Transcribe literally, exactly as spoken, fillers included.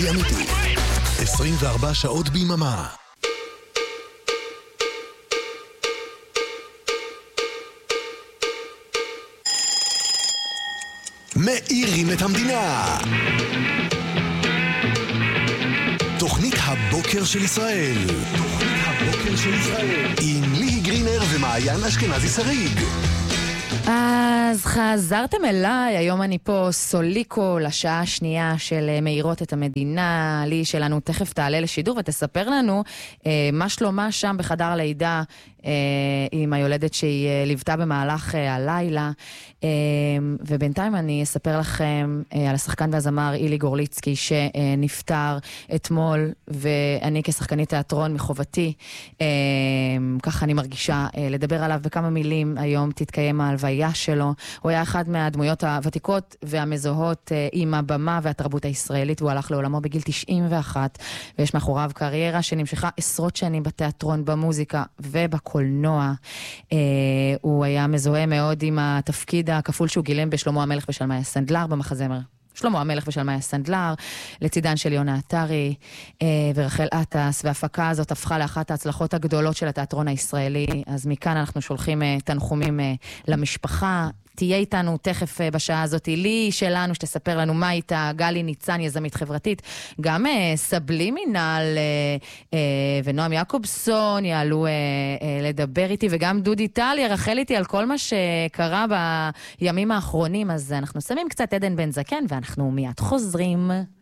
הכי אמיתי. עשרים וארבע שעות ביממה. מאירים את המדינה. תוכנית הבוקר של ישראל. תוכנית הבוקר של ישראל. עם ליהי גרינר ומעיין אשכנזי שריג. אז חזרתם אליי, היום אני פה סוליקו לשעה השנייה של מאירות את המדינה. לי שלנו תכף תעלה לשידור ותספר לנו אה, מה שלומה שם בחדר הלידה אה, עם היולדת שהיא אה, ליוותה במהלך אה, הלילה. אה, ובינתיים אני אספר לכם אה, על השחקן והזמר אילי גורליצקי שנפטר אתמול, ואני כשחקנית תיאטרון מחובתי אה, ככה אני מרגישה אה, לדבר עליו בכמה מילים. היום תתקיים ההלוויה שלו. הוא היה אחד מהדמויות הוותיקות והמזוהות אה, עם הבמה והתרבות הישראלית, והוא הלך לעולמו בגיל תשעים ואחת, ויש מאחוריו קריירה שנמשכה עשרות שנים בתיאטרון, במוזיקה ובקולנוע. אה, הוא היה מזוהה מאוד עם התפקיד הכפול שהוא גילם בשלמה המלך ושלמאי הסנדלר במחזמר שלמה המלך ושלמאי הסנדלר, לצידן של יונה עטרי אה, ורחל עטס, וההפקה הזאת הפכה לאחת ההצלחות הגדולות של התיאטרון הישראלי. אז מכאן אנחנו שולחים אה, תנחומים אה, למשפחה. תהיה איתנו תכף אה, בשעה הזאת לי שלנו שתספר לנו מה איתה גלי ניצן, יזמית חברתית, גם אה, סבלי מינל אה, אה, ונועם יעקובסון יעלו אה, אה, לדבר איתי, וגם דודי טל ירחל איתי על כל מה שקרה בימים האחרונים. אז אנחנו שמים קצת עדן בן זקן ואנחנו מיד חוזרים.